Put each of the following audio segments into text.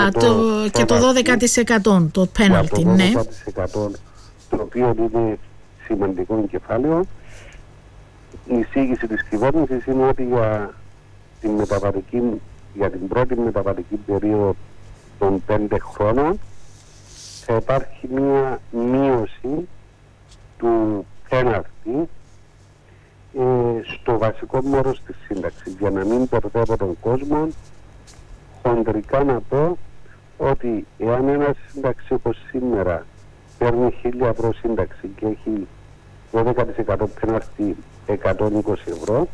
και το 12% το πέναλτι, ναι. Το 12% το οποίο είναι σημαντικό κεφάλαιο. Η εισήγηση της κυβέρνησης είναι ότι για την πρώτη μεταβατική περίοδο των 5 χρόνων θα υπάρχει μία μείωση του πέναλτι στο βασικό μέρος της σύνταξης. Για να μην μπερδεύω τον κόσμο, χοντρικά να πω ότι εάν ένας συνταξιούχος σήμερα παίρνει 1.000 ευρώ σύνταξη και έχει 12% πέναλτι 120 ευρώ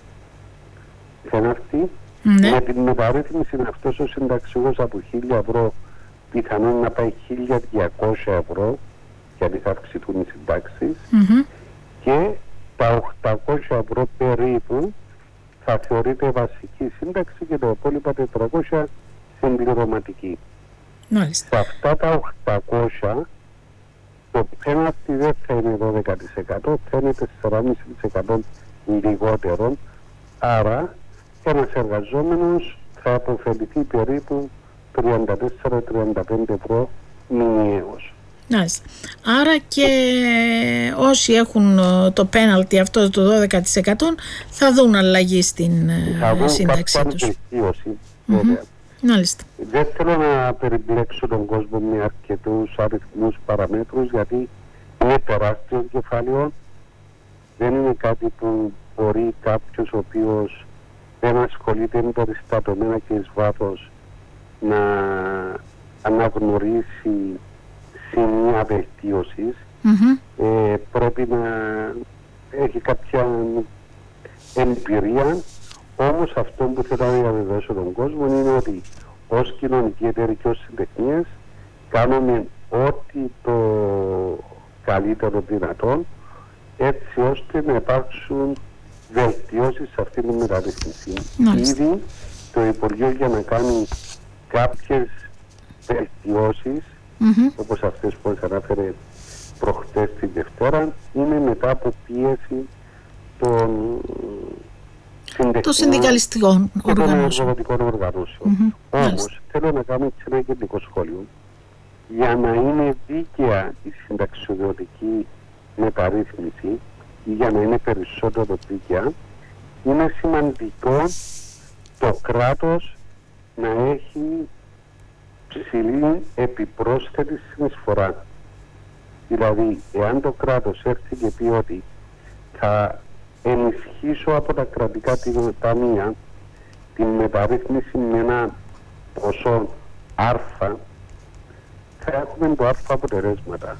πέναλτι, με την μεταρρύθμιση αυτός ο συνταξιούχος από 1.000 ευρώ πιθανόν να πάει 1.200 ευρώ, γιατί θα αυξηθούν οι συντάξεις, και τα 800 ευρώ περίπου θα θεωρείται βασική σύνταξη και το υπόλοιπα 400 συμπληρωματική. Μάλιστα. Σε αυτά τα 800 το πέναλτι δεν θα είναι 12%, θα είναι 4,5% λιγότερο, άρα ένας εργαζόμενος θα αποφεληθεί περίπου 34-35 ευρώ μηνιαίως. Άρα και όσοι έχουν το πέναλτι αυτό το 12% θα δουν αλλαγή στην σύνταξή τους. Μάλιστα. Δεν θέλω να περιπλέξω τον κόσμο με αρκετούς αριθμούς παραμέτρους, γιατί είναι τεράστιο κεφάλαιο. Δεν είναι κάτι που μπορεί κάποιος ο οποίος δεν ασχολείται περιστατωμένα και εις βάθος να αναγνωρίσει σημεία βελτίωσης. Πρέπει να έχει κάποια εμπειρία. Όμως αυτό που θέλω να διαβεβαιώσω τον κόσμο είναι ότι ως κοινωνικοί εταίροι και ως συντεχνίες κάνουμε ό,τι το καλύτερο δυνατόν, έτσι ώστε να υπάρξουν βελτιώσεις σε αυτήν την μεταρρύθμιση. Ήδη το Υπουργείο για να κάνει κάποιες βελτιώσεις, όπως αυτές που αναφέρε προχτές τη Δευτέρα, είναι μετά από πίεση των συνδικαλιστικών οργανώσεων. Όμως θέλω να κάνω ένα γενικό σχόλιο. Για να είναι δίκαια η συνταξιοδοτική μεταρρύθμιση ή για να είναι περισσότερο δίκαια, είναι σημαντικό το κράτος να έχει ψηλή επιπρόσθετη συνεισφορά. Δηλαδή, εάν το κράτος έρθει και πει ότι θα ενισχύσω από τα κρατικά ταμεία την μεταρρύθμιση με ένα ποσό α, θα έχουμε το α αποτελέσματα.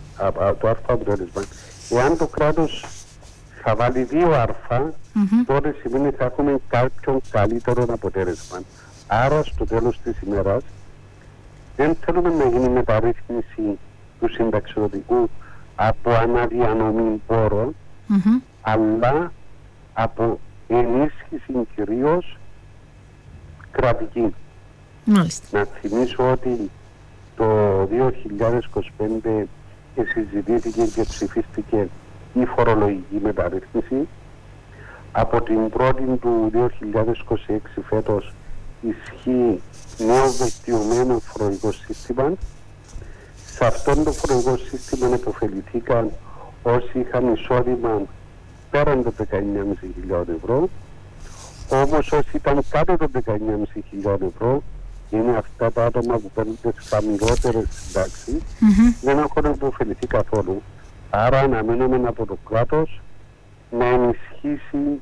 Εάν το κράτος θα βάλει 2α, τότε σημαίνει ότι θα έχουμε κάποιον καλύτερο αποτέλεσμα. Άρα στο τέλος της ημέρας δεν θέλουμε να γίνει μεταρρύθμιση του συνταξιοδοτικού από αναδιανομή πόρων, αλλά από ενίσχυση κυρίως κρατική. Να θυμίσω ότι το 2025 συζητήθηκε και ψηφίστηκε η φορολογική μεταρρύθμιση. Από την 1η του 2026 φέτος ισχύει νέο βελτιωμένο φορολογικό σύστημα. Σε αυτόν το φορολογικό σύστημα επωφεληθήκαν όσοι είχαν εισόδημα πέραν των 19.500 ευρώ. Όμως όσοι ήταν κάτω των 19.500 ευρώ, είναι αυτά τα άτομα που παίρνουν τις χαμηλότερες συντάξεις, δεν έχουν επωφεληθεί καθόλου. Άρα αναμένουμε από το κράτος να ενισχύσει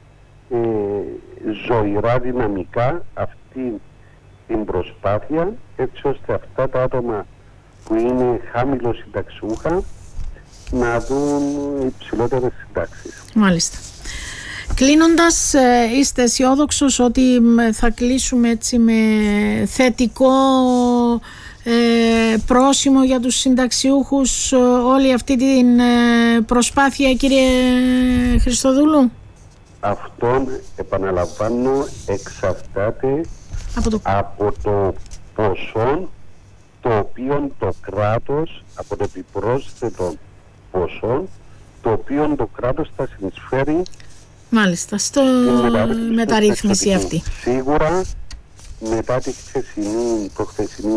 ζωηρά δυναμικά αυτή την προσπάθεια, έτσι ώστε αυτά τα άτομα που είναι χαμηλό συνταξιούχα να δουν υψηλότερες συντάξεις. Μάλιστα. Κλείνοντας, είστε αισιόδοξος ότι θα κλείσουμε έτσι με θετικό πρόσημο για τους συνταξιούχους όλη αυτή την προσπάθεια, κύριε Χριστοδούλου? Αυτόν, επαναλαμβάνω, εξαρτάται από το ποσό το οποίο το κράτος, από το επιπρόσθετο ποσό το οποίο το κράτος θα συνεισφέρει μάλιστα στο μεταρρύθμιση αυτή. Σίγουρα μετά τη χθεσινή